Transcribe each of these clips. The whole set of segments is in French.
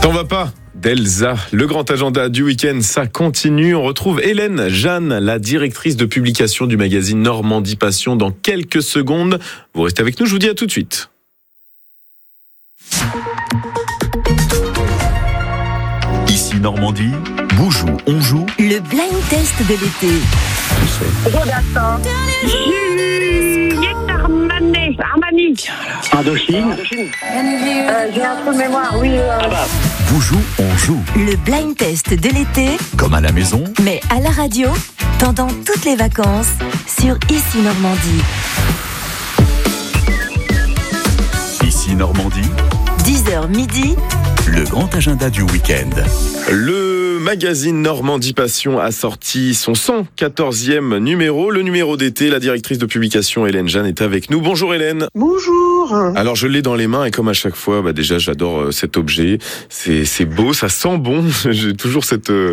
T'en vas pas d'Elsa, le grand agenda du week-end, ça continue. On retrouve Hélène Jeanne, la directrice de publication du magazine Normandie Passion, dans quelques secondes. Vous restez avec nous, je vous dis à tout de suite. Ici Normandie, Boujou, on joue. Le blind test de l'été. Jonathan, Juliette Armani. Indochine. J'ai un trou de mémoire, oui. Boujou, on joue. Le blind test de l'été, Comme à la maison, mais à la radio, pendant toutes les vacances, sur Ici Normandie. Ici Normandie, 10h midi, le grand agenda du week-end. Le magazine Normandie Passion a sorti son 114e numéro, le numéro d'été. La directrice de publication Hélène Jeanne est avec nous. Bonjour Hélène. Bonjour. Alors je l'ai dans les mains et comme à chaque fois, déjà j'adore cet objet. C'est beau, ça sent bon. J'ai toujours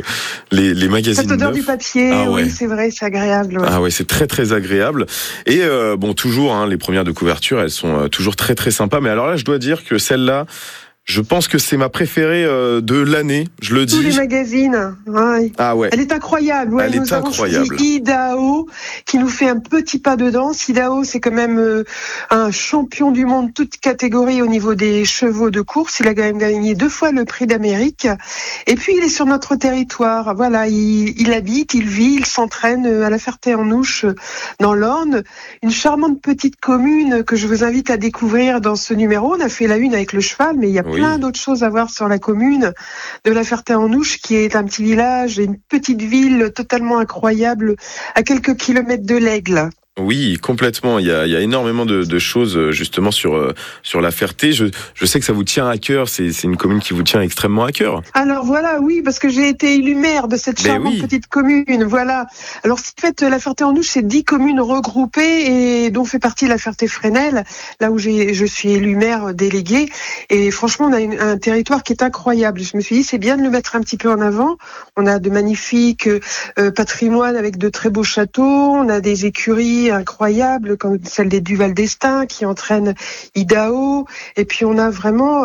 les magazines Cette odeur neufs. du papier, Ah ouais. oui, c'est vrai, c'est agréable. Ouais. Ah ouais, c'est très très agréable. Et toujours, les premières de couverture, elles sont toujours très très sympas. Mais alors là, je dois dire que celle-là, je pense que c'est ma préférée de l'année. Je le Tous les dis. magazines. Ouais. Ah ouais. Elle est incroyable. Ouais, Elle est nous avons incroyable. choisi Idaho qui nous fait un petit pas de danse. Idaho, c'est quand même un champion du monde, toute catégorie au niveau des chevaux de course. Il a quand même gagné 2 fois le prix d'Amérique. Et puis, il est sur notre territoire. Voilà, il habite, il vit, il s'entraîne à la Ferté-en-Ouche, dans l'Orne. Une charmante petite commune que je vous invite à découvrir dans ce numéro. On a fait la une avec le cheval, mais il y a Oui. plein d'autres choses à voir sur la commune de la Ferté-en-Ouche, qui est un petit village et une petite ville totalement incroyable à quelques kilomètres de l'Aigle. Oui, complètement. Il y a énormément de choses justement sur la Ferté. Je sais que ça vous tient à cœur. C'est une commune qui vous tient extrêmement à cœur. Alors voilà, oui, parce que j'ai été élue maire de cette Mais charmante oui. petite commune. Voilà. Alors, en fait, la Ferté-en-Ouche, c'est 10 communes regroupées et dont fait partie la Ferté-Fresnel, là où je suis élue maire déléguée. Et franchement, on a un territoire qui est incroyable. Je me suis dit, c'est bien de le mettre un petit peu en avant. On a de magnifiques patrimoines avec de très beaux châteaux. On a des écuries incroyables comme celle des Duval d'Estaing qui entraîne Idaho. Et puis, on a vraiment,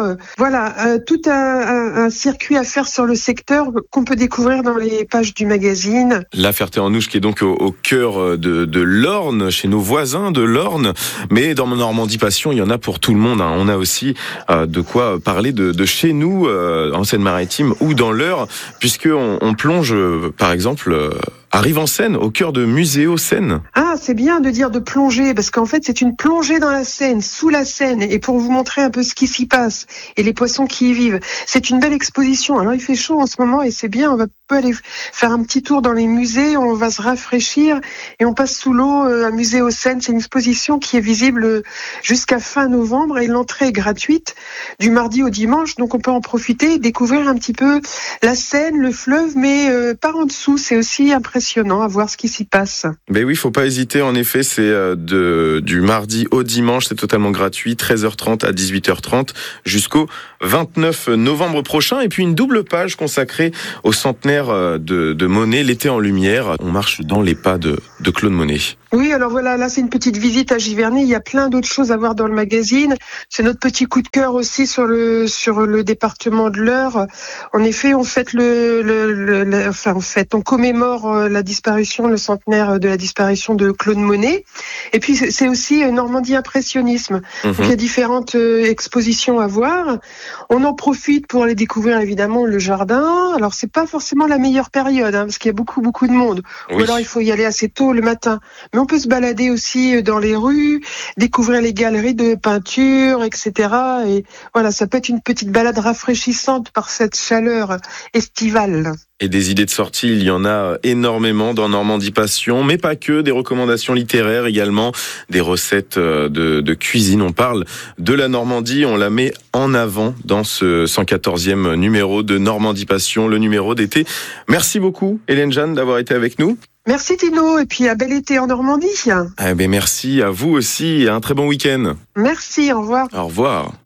tout un circuit à faire sur le secteur qu'on peut découvrir dans les pages du magazine. La Ferté-en-Ouche qui est donc au cœur de l'Orne, chez nos voisins de l'Orne. Mais dans Normandie Passion, il y en a pour tout le monde. On a aussi de quoi parler de chez nous, en Seine-Maritime ou dans l'Eure, puisqu'on plonge, par exemple, à Rive-en-Seine, au cœur de Muséo-Seine. Ah, c'est bien de dire de plonger, parce qu'en fait, c'est une plongée dans la Seine, sous la Seine, et pour vous montrer un peu ce qui s'y passe, et les poissons qui y vivent. C'est une belle exposition. Alors, il fait chaud en ce moment, et c'est bien, on peut aller faire un petit tour dans les musées, on va se rafraîchir, et on passe sous l'eau à Muséo-Seine. C'est une exposition qui est visible jusqu'à fin novembre, et l'entrée est gratuite, du mardi au dimanche, donc on peut en profiter, découvrir un petit peu la Seine, le fleuve, mais par en dessous, c'est aussi impressionnant à voir ce qui s'y passe. Ben oui, faut pas hésiter. En effet, c'est du mardi au dimanche, c'est totalement gratuit, 13h30 à 18h30 jusqu'au 29 novembre prochain. Et puis une double page consacrée au centenaire de Monet, l'été en lumière. On marche dans les pas de Claude Monet. Oui, alors voilà, là c'est une petite visite à Giverny. Il y a plein d'autres choses à voir dans le magazine. C'est notre petit coup de cœur aussi sur le département de l'Eure. En effet, on fête on commémore la disparition, le centenaire de la disparition de Claude Monet. Et puis c'est aussi Normandie impressionnisme. Donc il y a différentes expositions à voir. On en profite pour aller découvrir évidemment le jardin. Alors c'est pas forcément la meilleure période, parce qu'il y a beaucoup de monde. Oui. Ou alors il faut y aller assez tôt le matin. Mais on peut se balader aussi dans les rues, découvrir les galeries de peinture, etc. Et voilà, ça peut être une petite balade rafraîchissante par cette chaleur estivale. Et des idées de sortie, il y en a énormément dans Normandie Passion, mais pas que, des recommandations littéraires également, des recettes de cuisine. On parle de la Normandie, on la met en avant dans ce 114e numéro de Normandie Passion, le numéro d'été. Merci beaucoup Hélène Jeanne d'avoir été avec nous. Merci Tino, et puis un bel été en Normandie. Merci à vous aussi et un très bon week-end. Merci, au revoir. Au revoir.